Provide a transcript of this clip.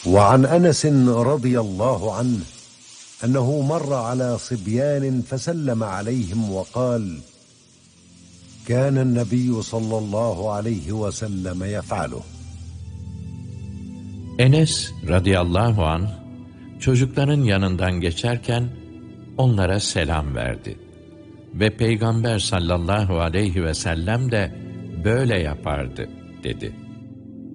وعن أنس رضي الله عنه أنه مر على صبيان فسلم عليهم وقال: كان النبي صلى الله عليه وسلم يفعله. Enes radıyallahu anh çocukların yanından geçerken onlara selam verdi. Ve Peygamber sallallahu aleyhi ve sellem de böyle yapardı dedi.